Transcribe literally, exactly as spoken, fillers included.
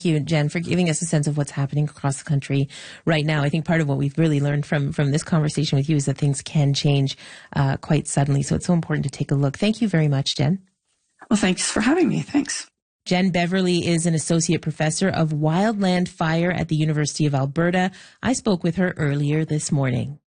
Thank you, Jen, for giving us a sense of what's happening across the country right now. I think part of what we've really learned from, from this conversation with you is that things can change uh, quite suddenly. So it's so important to take a look. Thank you very much, Jen. Well, thanks for having me. Thanks. Jen Beverly is an associate professor of wildland fire at the University of Alberta. I spoke with her earlier this morning.